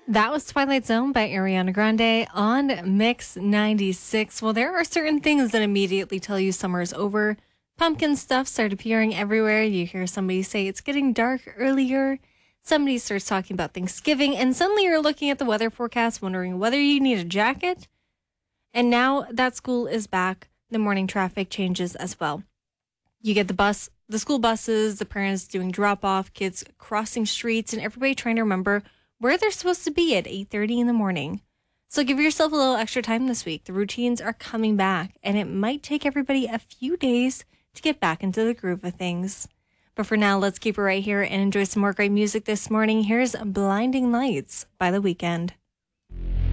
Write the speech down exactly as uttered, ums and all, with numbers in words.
That was Twilight Zone by Ariana Grande on Mix ninety-six. Well, there are certain things that immediately tell you summer is over. Pumpkin stuff started appearing everywhere. You hear somebody say it's getting dark earlier. Somebody starts talking about Thanksgiving, and suddenly you're looking at the weather forecast, wondering whether you need a jacket. And now that school is back, the morning traffic changes as well. You get the bus, the school buses, the parents doing drop-off, kids crossing streets, and everybody trying to remember where they're supposed to be at eight thirty in the morning. So give yourself a little extra time this week. The routines are coming back, and it might take everybody a few days to get back into the groove of things. But for now, let's keep it right here and enjoy some more great music this morning. Here's Blinding Lights by The Weeknd.